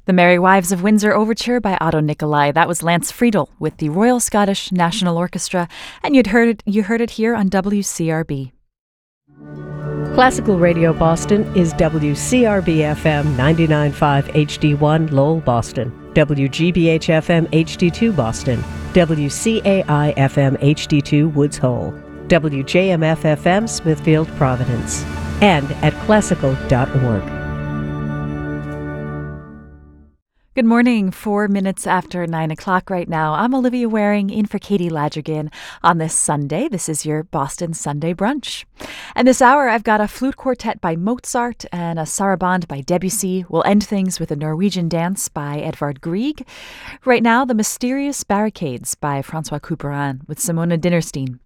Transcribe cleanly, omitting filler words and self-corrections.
The Merry Wives of Windsor Overture by Otto Nicolai. That was Lance Friedel with the Royal Scottish National Orchestra, and you heard it here on WCRB. Classical Radio Boston is WCRB-FM 99.5 HD1 Lowell, Boston, WGBH-FM HD2 Boston, WCAI-FM HD2 Woods Hole, WJMF-FM Smithfield, Providence, and at classical.org. Good morning, 4 minutes after 9 o'clock right now. I'm Olivia Waring in for Katie Ladrigan on this Sunday. This is your Boston Sunday Brunch. And this hour, I've got a flute quartet by Mozart and a sarabande by Debussy. We'll end things with a Norwegian dance by Edvard Grieg. Right now, The Mysterious Barricades by Francois Couperin with Simona Dinnerstein.